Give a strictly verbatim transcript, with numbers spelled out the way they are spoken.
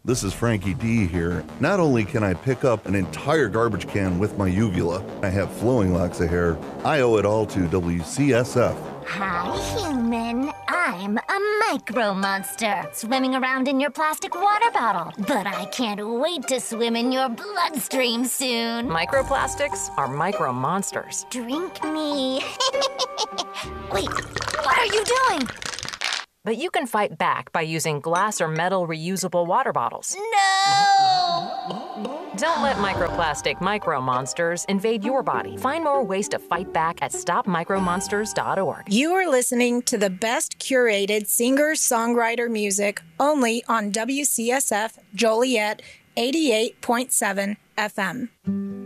This is Frankie D here. Not only can I pick up an entire garbage can with my uvula, I have flowing locks of hair, I owe it all to W C S F. Hi, human. I'm a micro monster, swimming around in your plastic water bottle. But I can't wait to swim in your bloodstream soon. Microplastics are micro monsters. Drink me. Wait, what are you doing? But you can fight back by using glass or metal reusable water bottles. No! Don't let microplastic micro monsters invade your body. Find more ways to fight back at stop micro monsters dot org. You are listening to the best curated singer-songwriter music only on W C S F Joliet eighty-eight point seven F M.